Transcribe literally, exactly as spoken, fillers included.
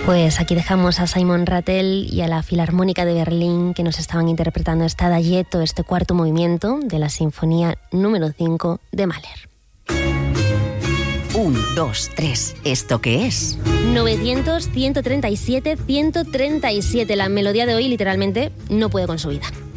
Pues aquí dejamos a Simon Rattle y a la Filarmónica de Berlín, que nos estaban interpretando esta Adagietto, este cuarto movimiento de la Sinfonía número cinco de Mahler. Un, dos, tres. ¿Esto qué es? novecientos, ciento treinta y siete, ciento treinta y siete. La melodía de hoy literalmente no puede con su vida.